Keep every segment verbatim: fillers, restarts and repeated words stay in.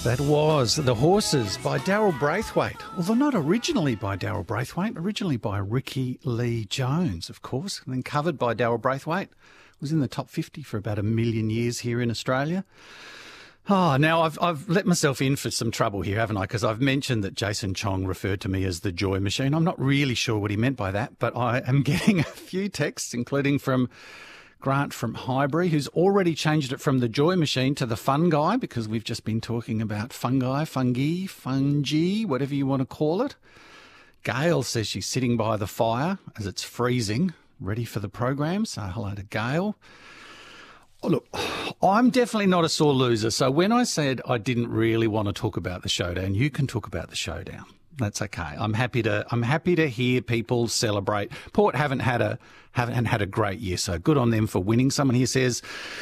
That was The Horses by Daryl Braithwaite, although not originally by Daryl Braithwaite, originally by Ricky Lee Jones, of course, and then covered by Daryl Braithwaite. Was in the top fifty for about a million years here in Australia. Oh, now I've I've let myself in for some trouble here, haven't I? Because I've mentioned that Jason Chong referred to me as the Joy Machine. I'm not really sure what he meant by that, but I am getting a few texts, including from Grant from Highbury, who's already changed it from the Joy Machine to the Fun Guy, because we've just been talking about fungi, fungi, fungi, whatever you want to call it. Gail says she's sitting by the fire as it's freezing, ready for the program. So hello to Gail. Oh, look, I'm definitely not a sore loser. So when I said I didn't really want to talk about the showdown, you can talk about the showdown. That's okay. I'm happy to. I'm happy to hear people celebrate. Port haven't had a haven't had a great year, so good on them for winning. Someone here says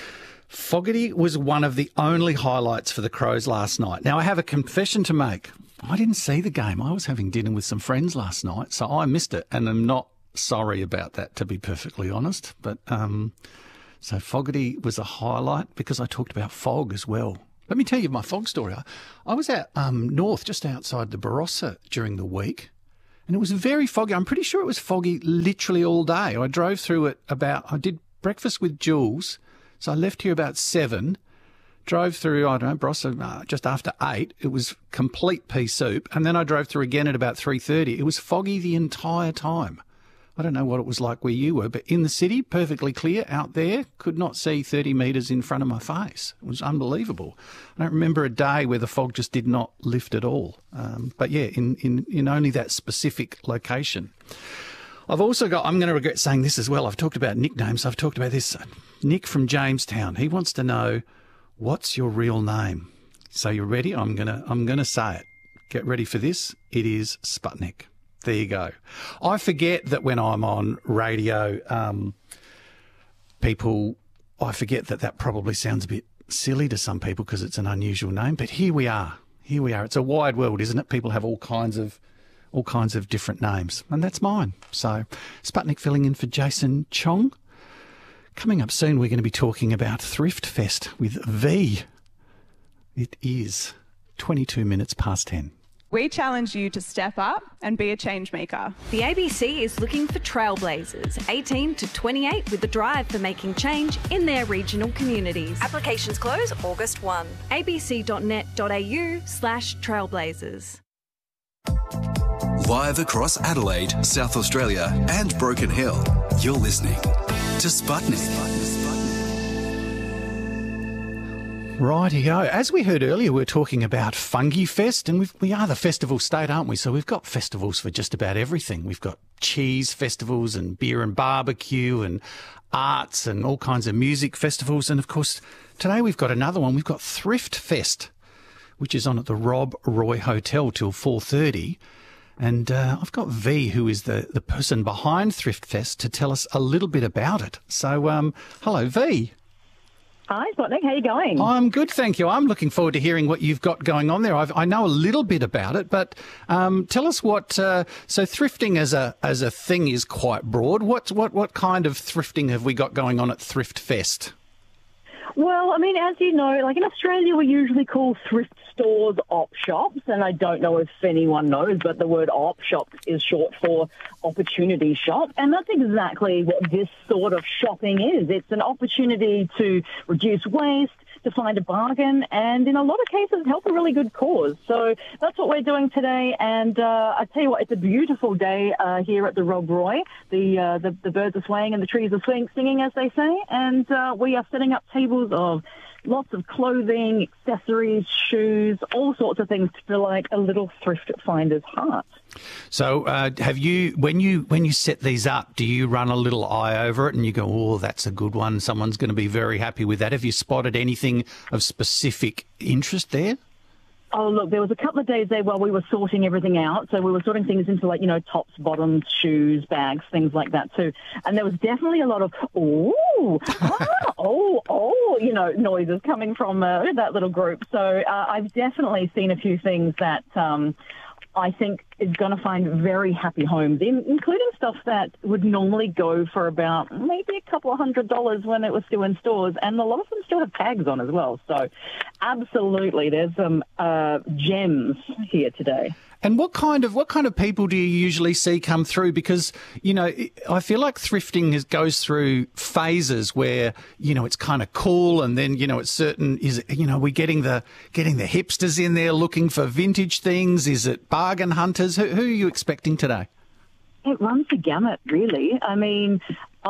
Fogarty was one of the only highlights for the Crows last night. Now I have a confession to make. I didn't see the game. I was having dinner with some friends last night, so I missed it, and I'm not sorry about that, to be perfectly honest. But um, so Fogarty was a highlight because I talked about fog as well. Let me tell you my fog story. I, I was out um, north, just outside the Barossa during the week, and it was very foggy. I'm pretty sure it was foggy literally all day. I drove through it about, I did breakfast with Jules, so I left here about seven, drove through, I don't know, Barossa uh, just after eight. It was complete pea soup, and then I drove through again at about three thirty. It was foggy the entire time. I don't know what it was like where you were, but in the city, perfectly clear. Out there, could not see thirty metres in front of my face. It was unbelievable. I don't remember a day where the fog just did not lift at all. Um, but yeah, in, in, in only that specific location. I've also got, I'm going to regret saying this as well. I've talked about nicknames. I've talked about this. Nick from Jamestown. He wants to know, what's your real name? So you're ready? I'm going to, I'm going to say it. Get ready for this. It is Sputnik. There you go. I forget that when I'm on radio, um, people, I forget that that probably sounds a bit silly to some people because it's an unusual name, but here we are. Here we are. It's a wide world, isn't it? People have all kinds of, all kinds of different names, and that's mine. So Sputnik filling in for Jason Chong. Coming up soon, we're going to be talking about Thrift Fest with V. It is twenty-two minutes past ten. We challenge you to step up and be a change maker. The A B C is looking for trailblazers, eighteen to twenty-eight, with a drive for making change in their regional communities. Applications close August first. abc.net.au slash trailblazers. Live across Adelaide, South Australia and Broken Hill, you're listening to Sputnik. Rightio. As we heard earlier, we were talking about Fungi Fest, and we've, we are the festival state, aren't we? So we've got festivals for just about everything. We've got cheese festivals and beer and barbecue and arts and all kinds of music festivals. And, of course, today we've got another one. We've got Thrift Fest, which is on at the Rob Roy Hotel till four thirty. And uh, I've got V, who is the, the person behind Thrift Fest, to tell us a little bit about it. So, um, hello, V. Hi, Sputnik. How are you going? I'm good, thank you. I'm looking forward to hearing what you've got going on there. I've, I know a little bit about it, but um, tell us what. Uh, so, thrifting as a as a thing is quite broad. What what what kind of thrifting have we got going on at Thrift Fest? Well, I mean, as you know, like in Australia, we usually call thrift stores op shops, and I don't know if anyone knows, but the word op shop is short for opportunity shop, and that's exactly what this sort of shopping is. It's an opportunity to reduce waste, to find a bargain, and in a lot of cases help a really good cause. So that's what we're doing today, and uh, I tell you what, it's a beautiful day uh, here at the Rob Roy. The, uh, the the birds are swaying and the trees are swing, singing, as they say, and uh, we are setting up tables of lots of clothing, accessories, shoes, all sorts of things to feel like a little thrift finder's heart. So, uh, have you when you when you set these up, do you run a little eye over it and you go, "Oh, that's a good one. Someone's going to be very happy with that." Have you spotted anything of specific interest there? Oh, look, there was a couple of days there while we were sorting everything out. So we were sorting things into, like, you know, tops, bottoms, shoes, bags, things like that too. And there was definitely a lot of, ooh, ah, oh, oh, you know, noises coming from uh, that little group. So uh, I've definitely seen a few things that um, I think is going to find very happy homes, in, including stuff that would normally go for about maybe a couple of hundred dollars when it was still in stores, and a lot of them still have tags on as well. So absolutely, there's some uh, gems here today. And what kind of what kind of people do you usually see come through? Because, you know, I feel like thrifting is, goes through phases where, you know, it's kind of cool, and then, you know, it's certain, is it, you know, we're getting the getting the hipsters in there looking for vintage things. Is it bargain hunters? Who, who are you expecting today? It runs the gamut, really. I mean,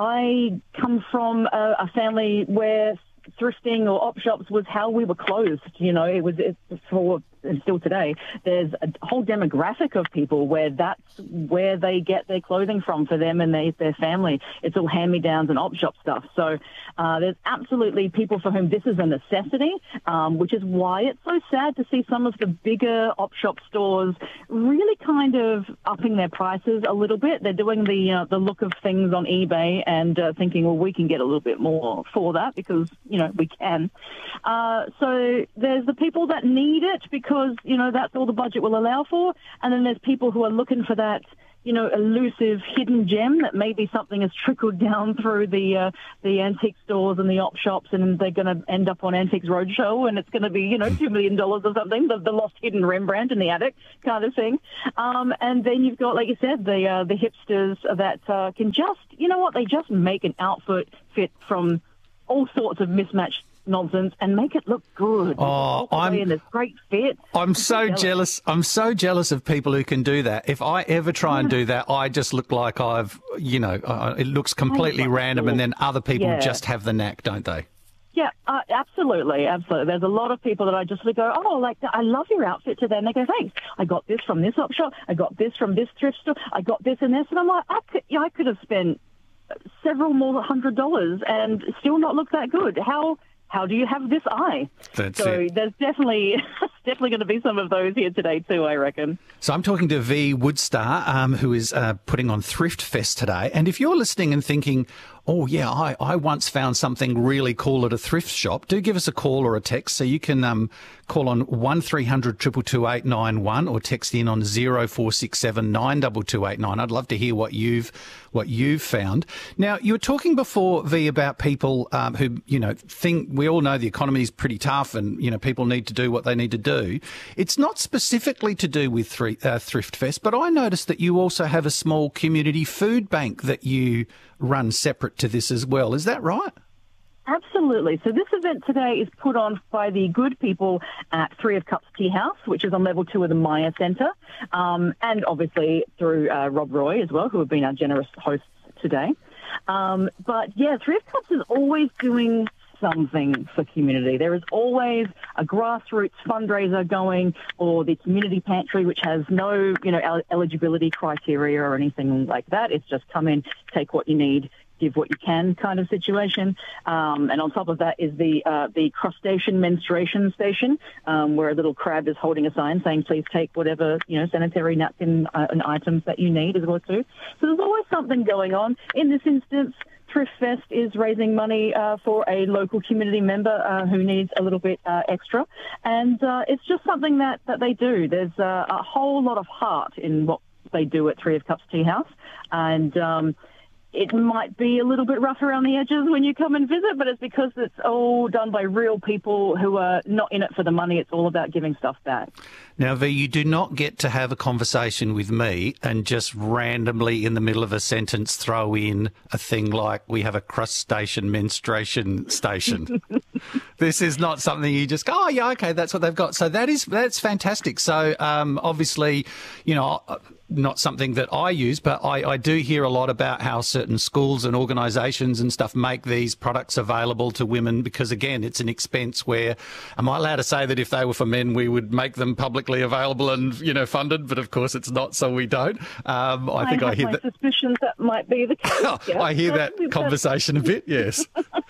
I come from a, a family where thrifting or op shops was how we were clothed. You know, it was it, for and still today. There's a whole demographic of people where that's where they get their clothing from for them and they, their family. It's all hand-me-downs and op shop stuff. So uh, there's absolutely people for whom this is a necessity, um, which is why it's so sad to see some of the bigger op shop stores really kind of upping their prices a little bit. They're doing the uh, the look of things on eBay and uh, thinking, well, we can get a little bit more for that because, you know, we can. Uh, so there's the people that need it because because, you know, that's all the budget will allow for. And then there's people who are looking for that, you know, elusive hidden gem that maybe something has trickled down through the uh, the antique stores and the op shops, and they're going to end up on Antiques Roadshow, and it's going to be, you know, two million dollars or something, the, the lost hidden Rembrandt in the attic kind of thing. Um, and then you've got, like you said, the uh, the hipsters that uh, can just, you know what, they just make an outfit fit from all sorts of mismatched nonsense and make it look good. Oh, I'm in this great fit. I'm so jealous. jealous. I'm so jealous of people who can do that. If I ever try and do that, I just look like I've, you know, uh, it looks completely random, and then other people yeah. just have the knack, don't they? Yeah, uh, absolutely, absolutely. There's a lot of people that I just go, oh, like, I love your outfit today. And they go, thanks. I got this from this op shop. I got this from this thrift store. I got this and this. And I'm like, I could, yeah, I could have spent several more hundred dollars and still not look that good. How... How do you have this eye? That's so it. there's definitely definitely going to be some of those here today too, I reckon. So I'm talking to V Woodstar, um, who is uh, putting on Thrift Fest today. And if you're listening and thinking, oh, yeah, I, I once found something really cool at a thrift shop, do give us a call or a text. So you can um, call on one three hundred two two two eight nine one or text in on zero four six seven nine two two eight nine. I'd love to hear what you've what you've found. Now, you were talking before, V, about people um, who, you know, think we all know the economy is pretty tough and, you know, people need to do what they need to do. It's not specifically to do with three, uh, Thrift Fest, but I noticed that you also have a small community food bank that you run separate to this as well. Is that right? Absolutely. So this event today is put on by the good people at Three of Cups Tea House, which is on level two of the Maya Centre, um, and obviously through uh, Rob Roy as well, who have been our generous hosts today. Um, but yeah, Three of Cups is always doing something for community. There is always a grassroots fundraiser going, or the community pantry, which has no, you know, el- eligibility criteria or anything like that. It's just come in, take what you need, give what you can kind of situation. Um, and on top of that is the uh, the crustacean menstruation station, um, where a little crab is holding a sign saying, please take whatever, you know, sanitary napkin uh, and items that you need as well too. So there's always something going on. In this instance, Thrift Fest is raising money uh, for a local community member uh, who needs a little bit uh, extra. And uh, it's just something that, that they do. There's uh, a whole lot of heart in what they do at Three of Cups Tea House. And um, it might be a little bit rough around the edges when you come and visit, but it's because it's all done by real people who are not in it for the money. It's all about giving stuff back. Now, V, you do not get to have a conversation with me and just randomly in the middle of a sentence throw in a thing like we have a crustacean menstruation station. This is not something you just go, oh, yeah, okay, that's what they've got. So that is that's fantastic. So um, obviously, you know, not something that I use, but I, I do hear a lot about how certain schools and organisations and stuff make these products available to women because, again, it's an expense where, am I allowed to say that if they were for men, we would make them publicly available and, you know, funded? But, of course, it's not, so we don't. Um, I, I think have I hear my that. suspicions that might be the case. Yeah. I hear that conversation a bit, yes.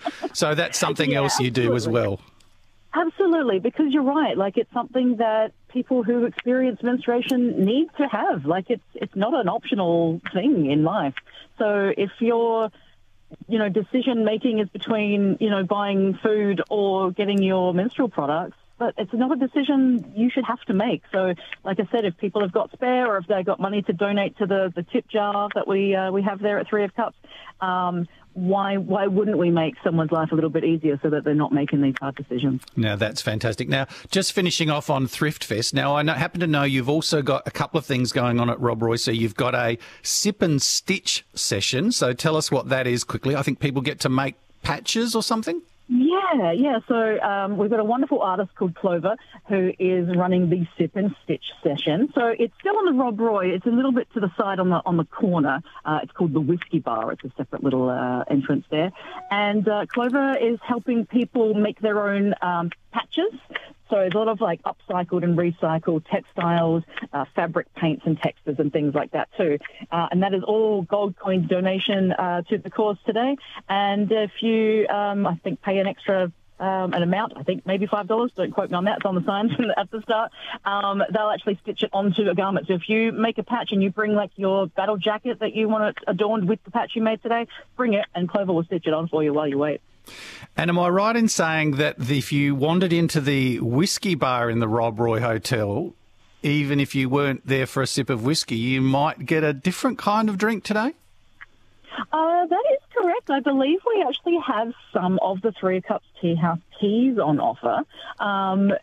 So that's something yeah, else you do absolutely. as well. Absolutely, because you're right. Like, it's something that people who experience menstruation need to have. Like, it's it's not an optional thing in life. So if your, you know, decision making is between, you know, buying food or getting your menstrual products, but it's not a decision you should have to make. So, like I said, if people have got spare or if they've got money to donate to the, the tip jar that we uh, we have there at Three of Cups, um, why why wouldn't we make someone's life a little bit easier so that they're not making these hard decisions? Now, that's fantastic. Now, just finishing off on Thrift Fest. Now, I know, happen to know you've also got a couple of things going on at Rob Roy. So you've got a sip and stitch session. So tell us what that is quickly. I think people get to make patches or something? Yeah, yeah. So um, we've got a wonderful artist called Clover who is running the Sip and Stitch session. So it's still on the Rob Roy. It's a little bit to the side on the on the corner. Uh, it's called the Whiskey Bar. It's a separate little uh, entrance there. And uh, Clover is helping people make their own um, patches. So there's a lot of like upcycled and recycled textiles, uh, fabric paints and textures and things like that too. Uh, and that is all gold coin donation uh, to the cause today. And if you, um, I think, pay an extra um, an amount, I think maybe five dollars, don't quote me on that, it's on the sign at the start, um, they'll actually stitch it onto a garment. So if you make a patch and you bring like your battle jacket that you want it adorned with the patch you made today, bring it and Clover will stitch it on for you while you wait. And am I right in saying that if you wandered into the whiskey bar in the Rob Roy Hotel, even if you weren't there for a sip of whiskey, you might get a different kind of drink today? Uh, that is correct. I believe we actually have some of the Three of Cups Tea House teas on offer um,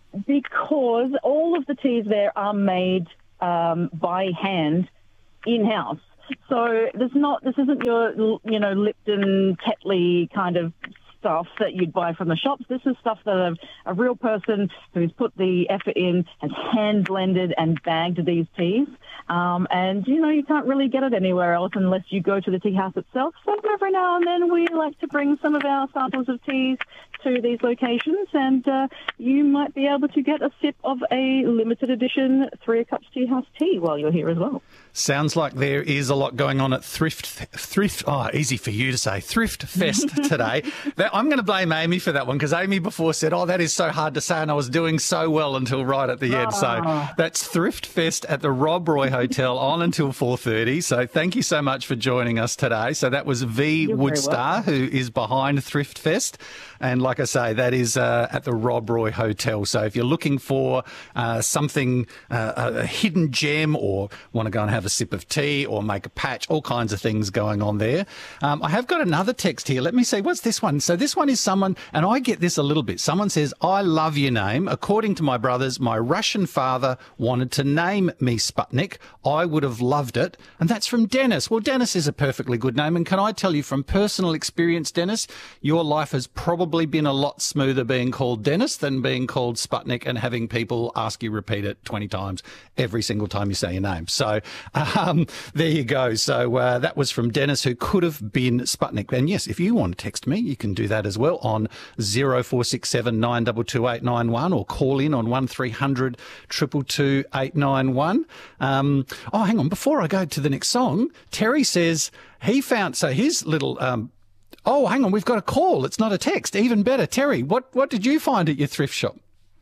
because all of the teas there are made um, by hand in-house. So there's not, this isn't your, you know, Lipton, Tetley kind of stuff that you'd buy from the shops. This is stuff that a, a real person who's put the effort in has hand blended and bagged these teas. Um, and, you know, you can't really get it anywhere else unless you go to the tea house itself. So every now and then we like to bring some of our samples of teas to these locations, and uh, you might be able to get a sip of a limited edition Three of Cups Tea House tea while you're here as well. Sounds like there is a lot going on at Thrift, Thrift, oh, easy for you to say, Thrift Fest today. That, I'm going to blame Amy for that one because Amy before said, oh, that is so hard to say, and I was doing so well until right at the end. Oh. So that's Thrift Fest at the Rob Roy Hotel on until four thirty. So thank you so much for joining us today. So that was V You're Woodstar, who is behind Thrift Fest. And like I say, that is uh, at the Rob Roy Hotel. So if you're looking for uh, something, uh, a hidden gem, or want to go and have a sip of tea or make a patch, all kinds of things going on there. Um, I have got another text here. Let me see. What's this one? So this one is someone, and I get this a little bit. Someone says, I love your name. According to my brothers, my Russian father wanted to name me Sputnik. I would have loved it. And that's from Dennis. Well, Dennis is a perfectly good name. And can I tell you from personal experience, Dennis, your life has probably been a lot smoother being called Dennis than being called Sputnik and having people ask you repeat it twenty times every single time you say your name. So um, there you go. So uh, that was from Dennis, who could have been Sputnik. And yes, if you want to text me, you can do that as well on zero four six seven nine two two eight nine one or call in on one three hundred two two two eight nine one. Um, oh, hang on. Before I go to the next song, Terry says he found, so his little... Um, Oh, hang on, we've got a call. It's not a text. Even better. Terry, what, what did you find at your thrift shop?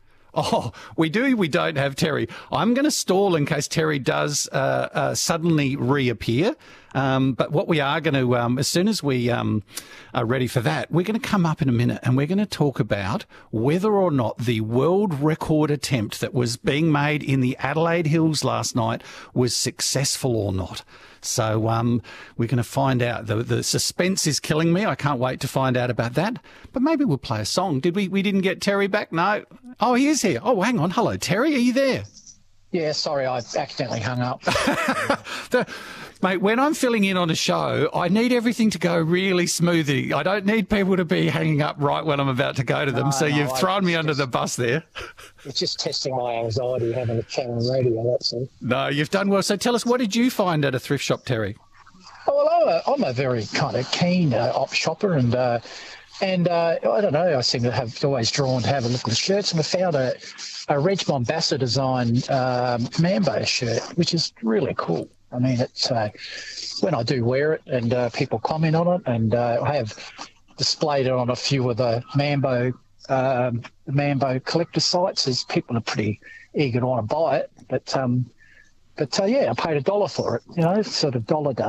Oh, we do, we don't have Terry. I'm going to stall in case Terry does uh, uh, suddenly reappear. Um, but what we are going to, um, as soon as we um, are ready for that, we're going to come up in a minute and we're going to talk about whether or not the world record attempt that was being made in the Adelaide Hills last night was successful or not. So um, we're going to find out. The, the suspense is killing me. I can't wait to find out about that. But maybe we'll play a song. Did we? We didn't get Terry back? No. Oh, he is here. Oh, hang on. Hello, Terry. Are you there? Yeah, sorry, I accidentally hung up. the, mate, when I'm filling in on a show, I need everything to go really smoothly. I don't need people to be hanging up right when I'm about to go to them. No, so no, you've thrown me under just, the bus there. It's just testing my anxiety having a chat on radio, that's all. No, you've done well. So tell us, what did you find at a thrift shop, Terry? Oh, well, I'm a very kind of keen uh, op shopper, and uh, and uh, I don't know, I seem to have always drawn to have a look at the shirts, and I found a, a Reg Mombassa design um, Mambo shirt, which is really cool. I mean, it's uh, when I do wear it and uh, people comment on it, and uh, I have displayed it on a few of the Mambo um, the Mambo collector sites, as people are pretty eager to want to buy it. But um, but uh, yeah, I paid a dollar for it. You know, sort of dollar day.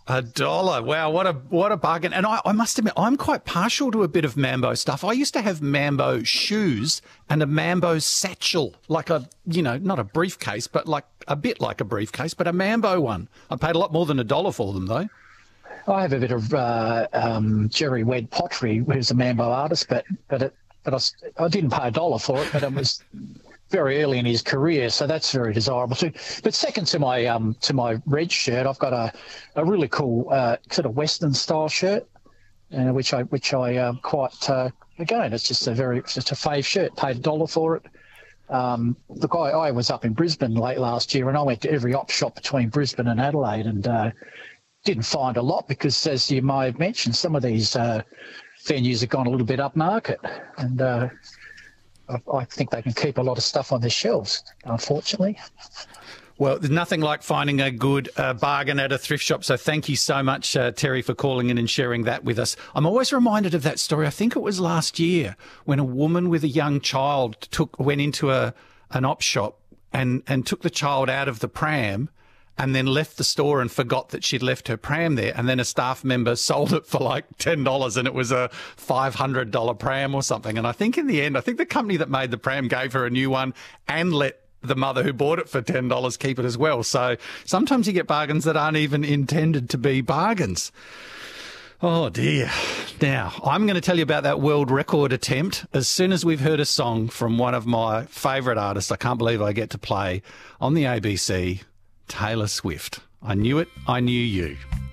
A dollar. Wow, what a what a bargain. And I, I must admit, I'm quite partial to a bit of Mambo stuff. I used to have Mambo shoes and a Mambo satchel, like a, you know, not a briefcase, but like a bit like a briefcase, but a Mambo one. I paid a lot more than a dollar for them, though. I have a bit of uh, um, Jerry Wed Pottery, who's a Mambo artist, but but it, but I, I didn't pay a dollar for it, but it was very early in his career, so that's very desirable too. But second to my um to my red shirt, I've got a, a really cool uh, sort of Western style shirt, uh, which I which I um, quite uh, again it's just a very it's just a fave shirt. Paid a dollar for it. Um, look, I, I was up in Brisbane late last year, and I went to every op shop between Brisbane and Adelaide, and uh, didn't find a lot because, as you may have mentioned, some of these uh, venues have gone a little bit upmarket, and uh, I, I think they can keep a lot of stuff on their shelves, unfortunately. Well, there's nothing like finding a good uh, bargain at a thrift shop. So thank you so much, uh, Terry, for calling in and sharing that with us. I'm always reminded of that story. I think it was last year when a woman with a young child took went into a an op shop and, and took the child out of the pram and then left the store and forgot that she'd left her pram there. And then a staff member sold it for like ten dollars and it was a five hundred dollars pram or something. And I think in the end, I think the company that made the pram gave her a new one and let the mother who bought it for ten dollars keep it as well. So sometimes you get bargains that aren't even intended to be bargains. Oh, dear. Now, I'm going to tell you about that world record attempt as soon as we've heard a song from one of my favourite artists. I can't believe I get to play on the A B C, Taylor Swift. I knew it, I knew you.